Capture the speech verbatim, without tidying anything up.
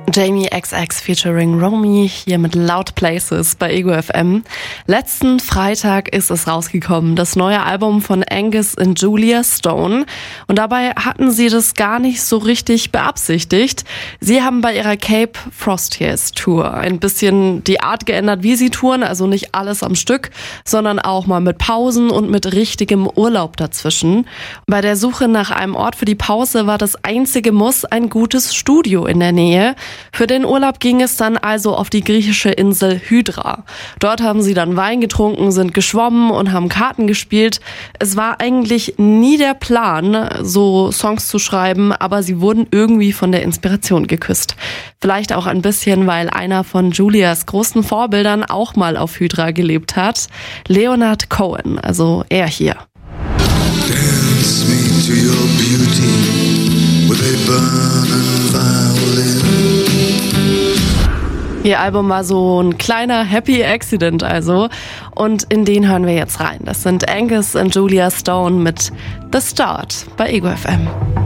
Jamie X X featuring Romy hier mit Loud Places bei Ego F M. Letzten Freitag ist es rausgekommen, das neue Album von Angus und Julia Stone. Und dabei hatten sie das gar nicht so richtig beabsichtigt. Sie haben bei ihrer Cape Frontiers Tour ein bisschen die Art geändert, wie sie touren. Also nicht alles am Stück, sondern auch mal mit Pausen und mit richtigem Urlaub dazwischen. Bei der Suche nach einem Ort für die Pause war das einzige Muss ein gutes Studio in der Nähe. Für den Urlaub ging es dann also auf die griechische Insel Hydra. Dort haben sie dann Wein getrunken, sind geschwommen und haben Karten gespielt. Es war eigentlich nie der Plan, so Songs zu schreiben, aber sie wurden irgendwie von der Inspiration geküsst. Vielleicht auch ein bisschen, weil einer von Julias großen Vorbildern auch mal auf Hydra gelebt hat. Leonard Cohen, also er hier. Dance me to your beauty with a burning violin. Ihr Album war so ein kleiner Happy Accident also und in den hören wir jetzt rein. Das sind Angus und Julia Stone mit The Start bei Ego F M.